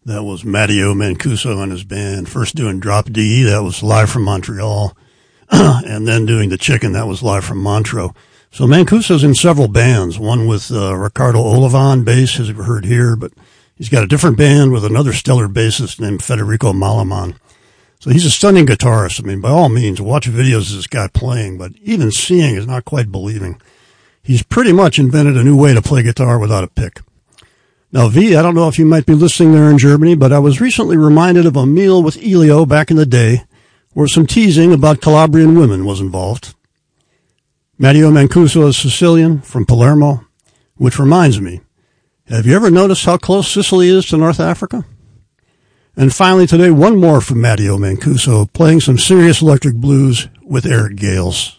That was Matteo Mancuso and his band. First doing Drop D, that was live from Montreal. And then doing The Chicken, that was live from Montreux. So Mancuso's in several bands, one with Ricardo Olivan, bass, as you've heard here, but he's got a different band with another stellar bassist named Federico Malaman. So he's a stunning guitarist. I mean, by all means, watch videos of this guy playing, but even seeing is not quite believing. He's pretty much invented a new way to play guitar without a pick. Now, V, I don't know if you might be listening there in Germany, but I was recently reminded of a meal with Elio back in the day where some teasing about Calabrian women was involved. Matteo Mancuso is Sicilian, from Palermo, which reminds me, have you ever noticed how close Sicily is to North Africa? And finally today, one more from Matteo Mancuso, playing some serious electric blues with Eric Gales.